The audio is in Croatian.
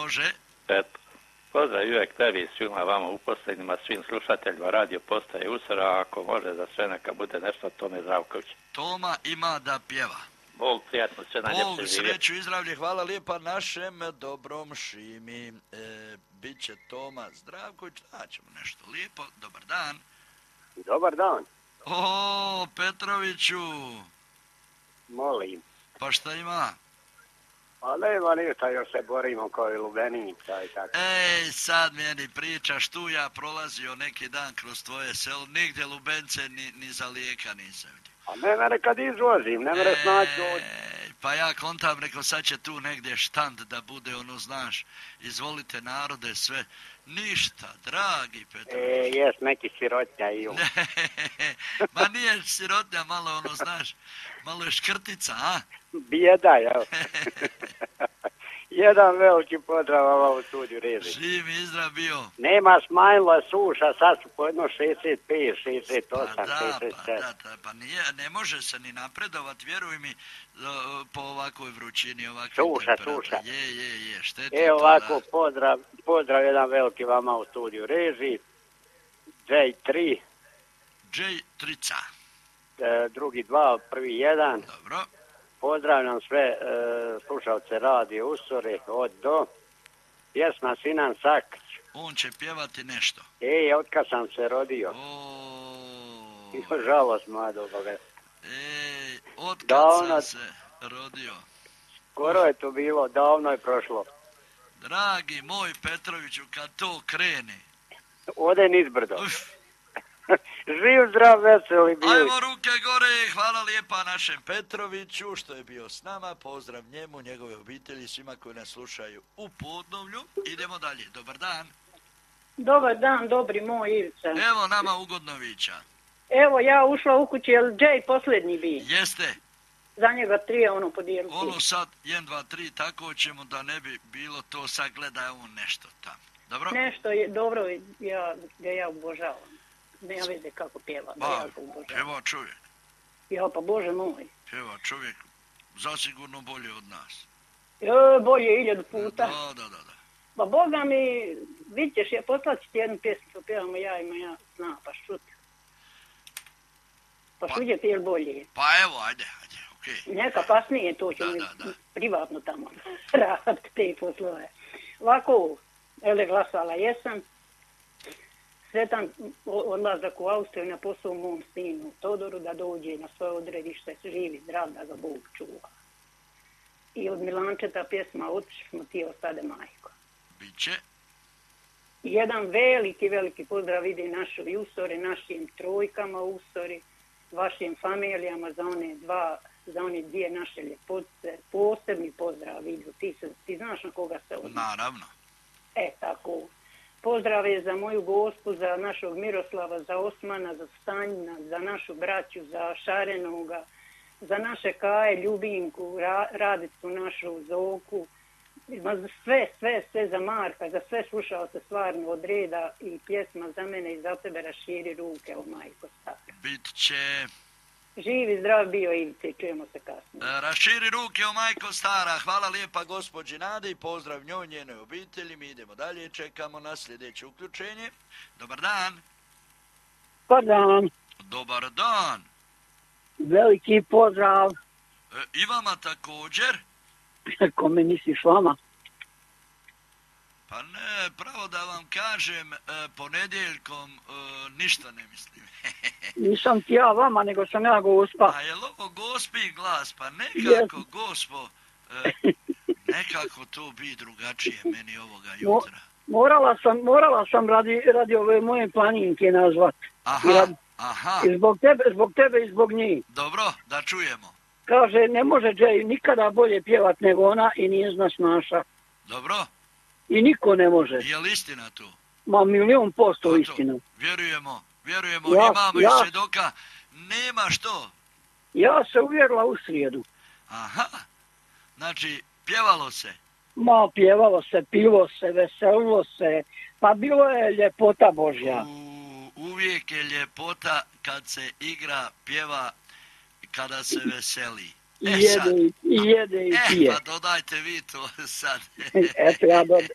Može. Eto. Pozdrav uvijek tebi, svima vama uposlenima, svim slušateljima radio postaje Usora, ako može za sve neka bude nešto Tome Zdravković. Toma ima da pjeva. Bog prijatno, sve najljepše živjeti. Bog sreću i zdravlje, hvala lijepa našem dobrom Šimi. Biće Toma Zdravković, daćemo nešto lijepo. Dobar dan. Dobar dan. O, Petroviću. Molim. Pa šta ima? Pa nema ništa, još se borimo kao i Lubenica i tako. Ej, sad meni pričaš, tu ja prolazio neki dan kroz tvoje selo, nigdje Lubence ni za lijeka nisam vidio. A ne mene kad izvozim, ne mene snaći dođi. Pa ja kontam, rekao, sad će tu negdje štand da bude, ono, znaš, izvolite narode, sve. Ništa, dragi Petrović. Jes, neki sirotnja i on. Ma nije sirotnja, malo, ono, znaš, malo je škrtica, a? Bijeda, jel? Jedan veliki pozdrav vam u studiju Reži. Živ i zdrav bio. Nema smanjila suša, sad su po jedno 65, 68, pa da, 67. Pa nije, ne može se ni napredovat, vjeruj mi, po ovakvoj vrućini, ovakvim suša. Je, šteti. Ovako, pozdrav jedan veliki vama u studiju Reži. J3. J3-ca. Drugi 2, prvi 1. Dobro. Pozdravljam sve slušalce radio Usore od do. Pjesma Sinan Sakić. On će pjevati nešto. Otkad sam se rodio. Žalost mladoga. Otkad sam se rodio. Skoro je to bilo, davno je prošlo. Dragi moj Petroviću, kad to krene. Ode nizbrdo. Živ, zdrav, veseli bili. Ajmo ruke gore, hvala lijepa našem Petroviću što je bio s nama. Pozdrav njemu, njegove obitelji, svima koji nas slušaju u Podnovlju. Idemo dalje, dobar dan. Dobar dan, dobri moj Ivica. Evo nama ugodnovića. Evo ja ušla u kući, jel Jay posljednji bi? Jeste. Za njega 3 podijeliti. Ono sad 1, 2, 3, tako ćemo da ne bi bilo to, sad gleda on nešto tamo. Dobro? Nešto je dobro, ja obožavam. Nema veze kako pjeva. Pjeva čovjek. Ja, pa Bože moj. Pjeva čovjek zasigurno bolje od nas. Bolje 1000 puta. Da. Pa Boga mi, vidit ćeš, poslat ću ti jednu pjesmu, to pjevamo ja zna, pa šuti. Pa šuđeti je bolje. Pa evo, ajde, okej. Neka kasnije, to ću mi privatno tamo raditi te poslove. Ovako, glasala jesam. Sretan odlazak u Austriju na posao mom sinu Todoru da dođe na svoje odredište, živi, zdrav, da ga Bog čuva. I od Milančeta pjesma Otišli smo ti ostade majko. Biće. Jedan veliki pozdrav ide našoj Usori, našim trojkama Usori, vašim familijama za one dvije naše ljepotice. Posebni pozdrav idu. Ti znaš na koga se odnosi? Naravno. Tako. Pozdrave za moju gospu, za našog Miroslava, za Osmana, za Stanjina, za našu braću, za Šarenoga, za naše Kaje, Ljubinku, Radicu, našu Zoku, sve za Marka, za sve slušalce stvarno od reda i pjesma za mene i za tebe raširi ruke, o majko stara. Bit će. Živi, zdrav bio Ivice, čujemo se kasnije. Raširi ruke, o majko stara. Hvala lijepa gospođi Nadi, pozdrav njoj, njenoj obitelji. Mi idemo dalje, čekamo na sljedeće uključenje. Dobar dan. Dobar dan. Veliki pozdrav. I vama također. Kome misliš vama? Pa ne, pravo da vam kažem, ponedjeljkom ništa ne mislim. Nisam ti ja vama, nego sam ja gospa. A je li ovo gospin glas? Pa nekako, gospo, nekako to bi drugačije meni ovoga jutra. Morala sam radi ove moje planinke nazvat. Aha. I zbog tebe i zbog njih. Dobro, da čujemo. Kaže, ne može Jay nikada bolje pjevat nego ona i nije zna snaša. Dobro. I niko ne može. Je li istina tu? Ma 100% istina. Vjerujemo, imamo i svjedoka. Nema što? Ja se uvjerila u srijedu. Aha, znači pjevalo se? Ma pjevalo se, pilo se, veselilo se, pa bilo je ljepota Božja. Uvijek je ljepota kad se igra, pjeva, kada se veseli. I jede i pije. Pa dodajte vi to sad. Eto,